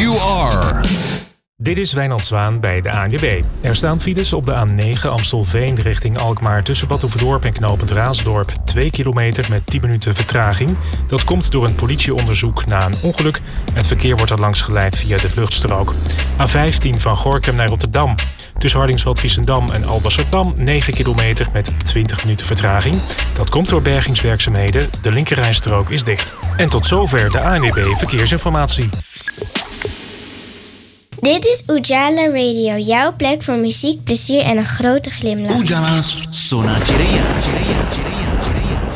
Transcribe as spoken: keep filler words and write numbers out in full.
you are. Dit is Wijnand Zwaan bij de A N W B. Er staan files op de A negen Amstelveen richting Alkmaar tussen Bad Oeverdorp en knooppunt Raasdorp. twee kilometer met tien minuten vertraging. Dat komt door een politieonderzoek na een ongeluk. Het verkeer wordt er langs geleid via de vluchtstrook. A vijftien van Gorinchem naar Rotterdam. Tussen Hardingsveld-Giessendam en Alblasserdam negen kilometer met twintig minuten vertraging. Dat komt door bergingswerkzaamheden. De linkerrijstrook is dicht. En tot zover de A N W B Verkeersinformatie. Dit is Ujala Radio, jouw plek voor muziek, plezier en een grote glimlach. Ujala Sona Cireya.